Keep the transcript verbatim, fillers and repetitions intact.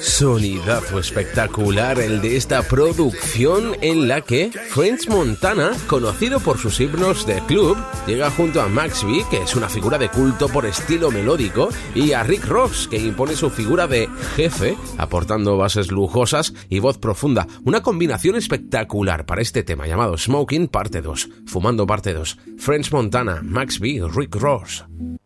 Sonidazo espectacular el de esta producción en la que French Montana, conocido por sus himnos de club, llega junto a Max B, que es una figura de culto por estilo melódico, y a Rick Ross, que impone su figura de jefe, aportando bases lujosas y voz profunda. Una combinación espectacular para este tema llamado Smoking parte dos, Fumando parte dos. French Montana, Max B, Rick Ross.